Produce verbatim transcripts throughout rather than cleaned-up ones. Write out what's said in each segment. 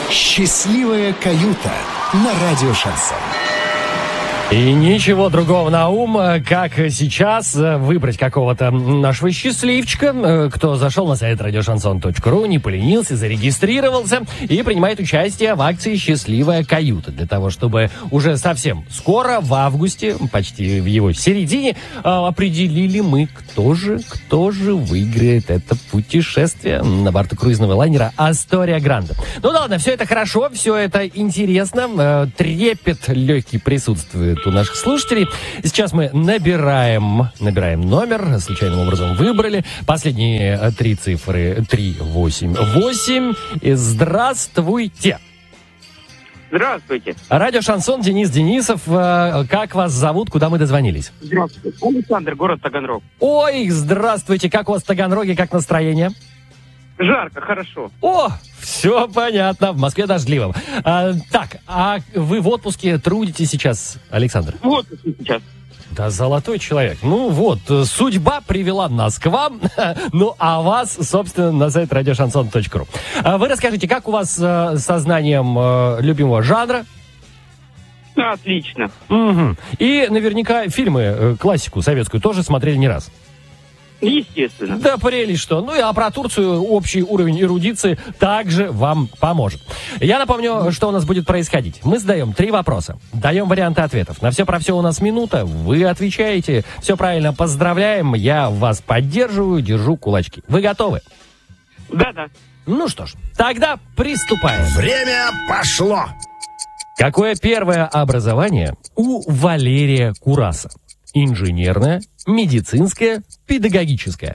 Счастливая каюта на радио «Шансон». И ничего другого на ум, как сейчас выбрать какого-то нашего счастливчика, кто зашел на сайт радиошансон точка ру, не поленился, зарегистрировался и принимает участие в акции «Счастливая каюта». Для того, чтобы уже совсем скоро, в августе, почти в его середине, определили мы, кто же, кто же выиграет это путешествие на борту круизного лайнера «Астория Гранде». Ну да ладно, все это хорошо, все это интересно, трепет легкий присутствует у наших слушателей. Сейчас мы набираем, набираем номер, случайным образом выбрали. Последние три цифры три восемь восемь. Здравствуйте. Здравствуйте. Радио «Шансон», Денис Денисов. Как вас зовут? Куда мы дозвонились? Здравствуйте. Александр, город Таганрог. Ой, здравствуйте. Как у вас в Таганроге? Как настроение? Жарко, хорошо. О, все понятно. В Москве дождливо. А, так, а вы в отпуске трудитесь сейчас, Александр? В отпуске сейчас. Да, золотой человек. Ну вот, судьба привела нас к вам, ну а вас, собственно, на сайт радиошансон точка ру. Вы расскажите, как у вас со знанием любимого жанра? Отлично. Угу. И наверняка фильмы, классику советскую, тоже смотрели не раз. Естественно. Да, прелесть что. Ну и а про Турцию общий уровень эрудиции также вам поможет. Я напомню, что у нас будет происходить. Мы задаем три вопроса, даем варианты ответов. На все про все у нас минута, вы отвечаете. Все правильно, поздравляем, я вас поддерживаю, держу кулачки. Вы готовы? Да-да. Ну что ж, тогда приступаем. Время пошло. Какое первое образование у Валерия Кураса? Инженерное, медицинское, педагогическое.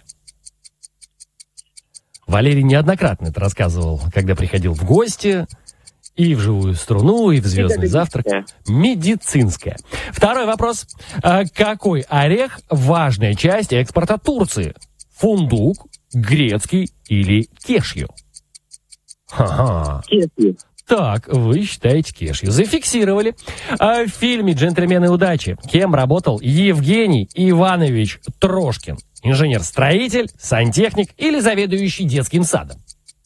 Валерий неоднократно это рассказывал, когда приходил в гости, и в «Живую струну», и в «Звездный завтрак». Медицинское. Второй вопрос. Какой орех – важная часть экспорта Турции? Фундук, грецкий или кешью? Ха-ха. Кешью. Так, вы считаете кешью. Зафиксировали. А в фильме «Джентльмены удачи» кем работал Евгений Иванович Трошкин? Инженер-строитель, сантехник или заведующий детским садом?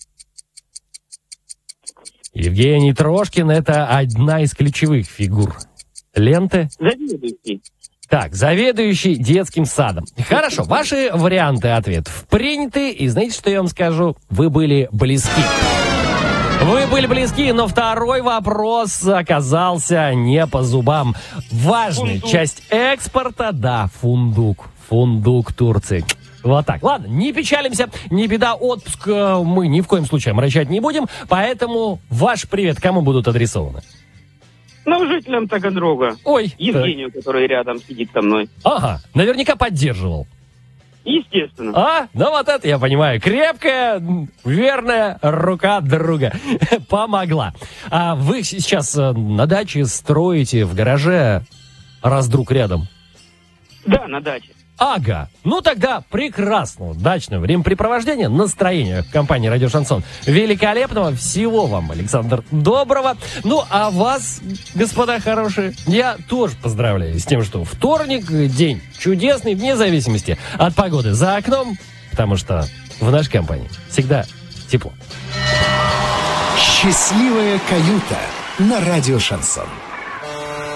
Евгений Трошкин – это одна из ключевых фигур ленты. Заведующий. Так, заведующий детским садом. Хорошо, ваши варианты ответов приняты. И знаете, что я вам скажу? Вы были близки. Вы были близки, но второй вопрос оказался не по зубам. Важная фундук. Часть экспорта, да, фундук. Фундук Турции. Вот так. Ладно, не печалимся, не беда, отпуск мы ни в коем случае омрачать не будем, поэтому ваш привет кому будут адресованы? Ну, жителям Таганрога. Ой. Евгению, так. который рядом сидит со мной. Ага, наверняка поддерживал. Естественно. А? Ну вот это я понимаю. Крепкая, верная рука друга помогла. А вы сейчас на даче строите в гараже, раз друг рядом? Да, на даче. Ага. Ну тогда прекрасного дачного времяпрепровождения, настроения компании «Радио Шансон» великолепного. Всего вам, Александр, доброго. Ну, а вас, господа хорошие, я тоже поздравляю с тем, что вторник, день чудесный, вне зависимости от погоды за окном, потому что в нашей компании всегда тепло. Счастливая каюта на радио «Шансон».